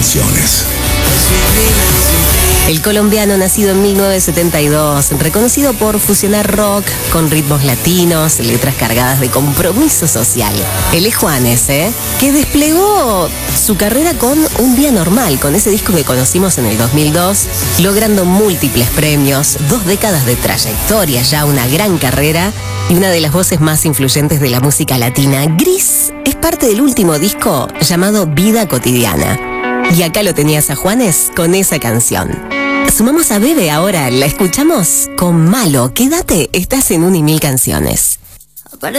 canciones. El colombiano, nacido en 1972, reconocido por fusionar rock con ritmos latinos, letras cargadas de compromiso social. Él es Juanes, que desplegó su carrera con Un Día Normal, con ese disco que conocimos en el 2002, logrando múltiples premios, 2 décadas de trayectoria, ya una gran carrera y una de las voces más influyentes de la música latina. Gris es parte del último disco llamado Vida Cotidiana. Y acá lo tenías a Juanes con esa canción. Sumamos a Bebe ahora, la escuchamos con Malo. Quédate, estás en 1 y 1000 canciones.